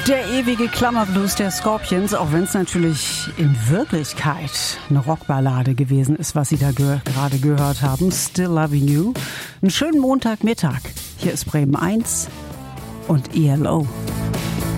Der ewige Klammerblues der Scorpions, auch wenn es natürlich in Wirklichkeit eine Rockballade gewesen ist, was Sie da gerade gehört haben. Still Loving You. Einen schönen Montagmittag. Hier ist Bremen 1 und ELO.